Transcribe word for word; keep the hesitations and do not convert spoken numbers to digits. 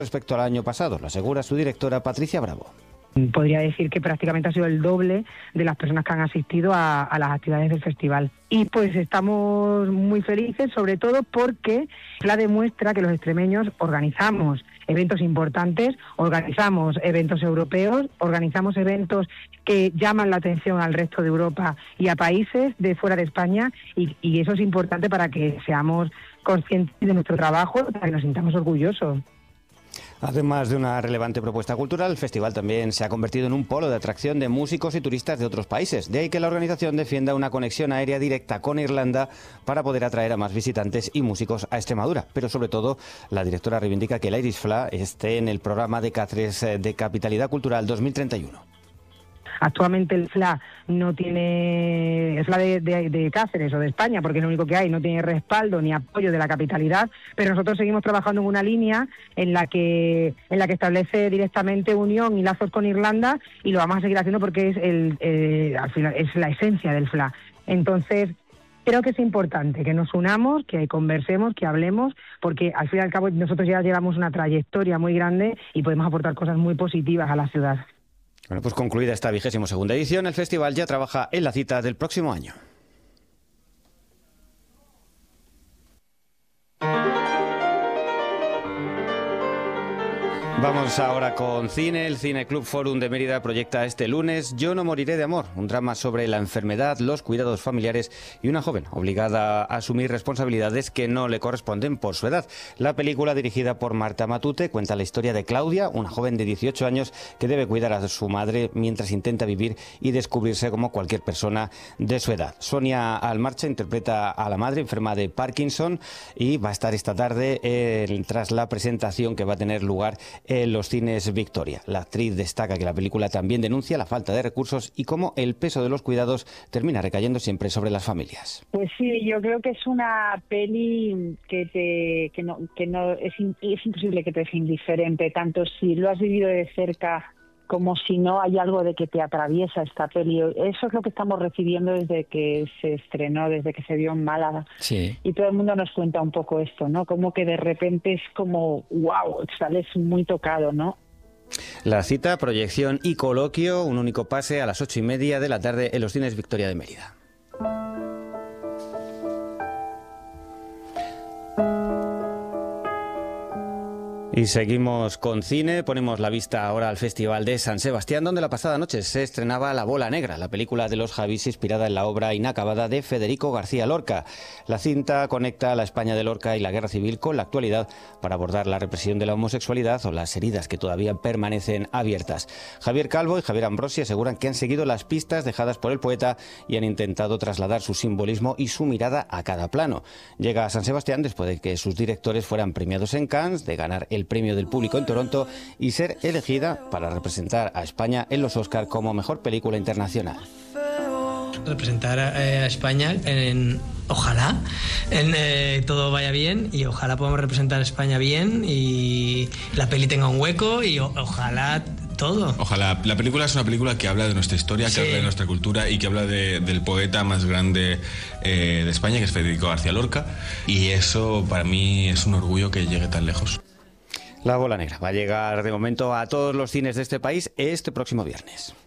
respecto al año pasado, lo asegura su directora Patricia Bravo. Podría decir que prácticamente ha sido el doble de las personas que han asistido a, a las actividades del festival. Y pues estamos muy felices, sobre todo porque la demuestra que los extremeños organizamos eventos importantes, organizamos eventos europeos, organizamos eventos que llaman la atención al resto de Europa y a países de fuera de España, y, y eso es importante para que seamos conscientes de nuestro trabajo, para que nos sintamos orgullosos. Además de una relevante propuesta cultural, el festival también se ha convertido en un polo de atracción de músicos y turistas de otros países. De ahí que la organización defienda una conexión aérea directa con Irlanda para poder atraer a más visitantes y músicos a Extremadura. Pero sobre todo, la directora reivindica que el Irish Fla esté en el programa de Cáceres de Capitalidad Cultural dos mil treinta y uno. Actualmente el F L A no tiene, el F L A de, de, de Cáceres o de España, porque es lo único que hay, no tiene respaldo ni apoyo de la capitalidad, pero nosotros seguimos trabajando en una línea en la que en la que establece directamente unión y lazos con Irlanda, y lo vamos a seguir haciendo porque es el eh, al final es la esencia del F L A. Entonces, creo que es importante que nos unamos, que conversemos, que hablemos, porque al fin y al cabo nosotros ya llevamos una trayectoria muy grande y podemos aportar cosas muy positivas a la ciudad. Bueno, pues concluida esta vigésima segunda edición, el festival ya trabaja en la cita del próximo año. Vamos ahora con cine. El Cine Club Forum de Mérida proyecta este lunes Yo no moriré de amor, un drama sobre la enfermedad, los cuidados familiares y una joven obligada a asumir responsabilidades que no le corresponden por su edad. La película, dirigida por Marta Matute, cuenta la historia de Claudia, una joven de dieciocho años que debe cuidar a su madre mientras intenta vivir y descubrirse como cualquier persona de su edad. Sonia Almarcha interpreta a la madre enferma de Parkinson y va a estar esta tarde eh, tras la presentación que va a tener lugar en los cines Victoria. La actriz destaca que la película también denuncia la falta de recursos y cómo el peso de los cuidados termina recayendo siempre sobre las familias. Pues sí, yo creo que es una peli que te que no que no es, es imposible que te deje indiferente, tanto si lo has vivido de cerca como si no hay algo de que te atraviesa esta peli. Eso es lo que estamos recibiendo desde que se estrenó, desde que se vio en Málaga. Sí. Y todo el mundo nos cuenta un poco esto, ¿no? Como que de repente es como, wow, sales muy tocado, ¿no? La cita, proyección y coloquio, un único pase a las ocho y media de la tarde en los cines Victoria de Mérida. Y seguimos con cine, ponemos la vista ahora al Festival de San Sebastián, donde la pasada noche se estrenaba La Bola Negra, la película de los Javis inspirada en la obra inacabada de Federico García Lorca. La cinta conecta la España de Lorca y la Guerra Civil con la actualidad para abordar la represión de la homosexualidad o las heridas que todavía permanecen abiertas. Javier Calvo y Javier Ambrosi aseguran que han seguido las pistas dejadas por el poeta y han intentado trasladar su simbolismo y su mirada a cada plano. Llega a San Sebastián después de que sus directores fueran premiados en Cannes, de ganar el premio del público en Toronto y ser elegida para representar a España en los Oscar como mejor película internacional. Representar a España en, ojalá en, eh, todo vaya bien y ojalá podamos representar a España bien y la peli tenga un hueco y o, ojalá todo. Ojalá. La película es una película que habla de nuestra historia, que sí. habla de nuestra cultura y que habla de, del poeta más grande eh, de España, que es Federico García Lorca, y eso para mí es un orgullo que llegue tan lejos. La Bola Negra va a llegar de momento a todos los cines de este país este próximo viernes.